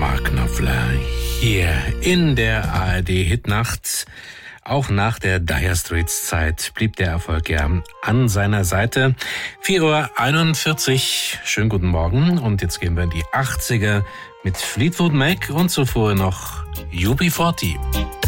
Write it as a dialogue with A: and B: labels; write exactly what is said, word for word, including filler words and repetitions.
A: Mark Knopfler hier in der A R D-Hitnacht. Auch nach der Dire Straits Zeit blieb der Erfolg ja an seiner Seite. vier Uhr einundvierzig, schönen guten Morgen. Und jetzt gehen wir in die achtziger mit Fleetwood Mac und zuvor noch U B vierzig.